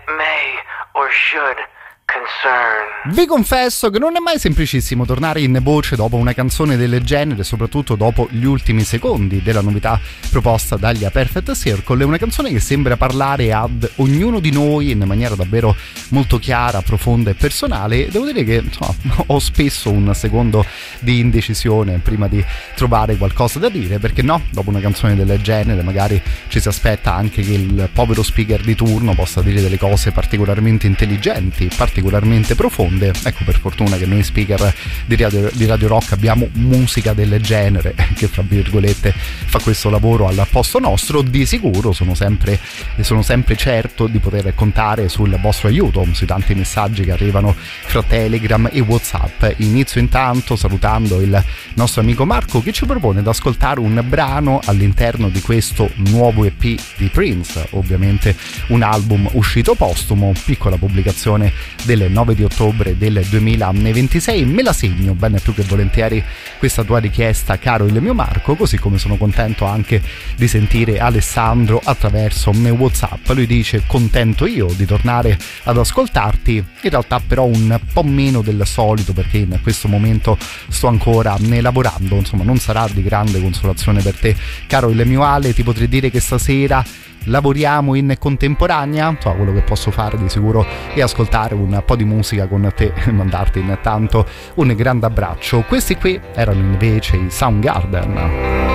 it may or should concern. Vi confesso che non è mai semplicissimo tornare in voce dopo una canzone del genere, soprattutto dopo gli ultimi secondi della novità proposta dagli A Perfect Circle. È una canzone che sembra parlare ad ognuno di noi in maniera davvero molto chiara, profonda e personale. Devo dire che insomma, ho spesso un secondo di indecisione prima di trovare qualcosa da dire, perché no, dopo una canzone del genere magari ci si aspetta anche che il povero speaker di turno possa dire delle cose particolarmente intelligenti, particolarmente profonde. Ecco, per fortuna che noi speaker di Radio Rock abbiamo musica del genere che fra virgolette fa questo lavoro al posto nostro. Di sicuro sono sempre certo di poter contare sul vostro aiuto, sui tanti messaggi che arrivano fra Telegram e WhatsApp. Inizio intanto salutando il nostro amico Marco, che ci propone di ascoltare un brano all'interno di questo nuovo EP di Prince, ovviamente un album uscito postumo, piccola pubblicazione del 9 di ottobre del 2026. Me la segno bene più che volentieri questa tua richiesta, caro il mio Marco, così come sono contento anche di sentire Alessandro attraverso WhatsApp. Lui dice: contento io di tornare ad ascoltarti, in realtà però un po' meno del solito, perché in questo momento sto ancora lavorando, insomma non sarà di grande consolazione per te, caro il mio Ale. Ti potrei dire che stasera lavoriamo in contemporanea, so, quello che posso fare di sicuro è ascoltare un po' di musica con te e mandarti intanto un grande abbraccio. Questi qui erano invece i Soundgarden.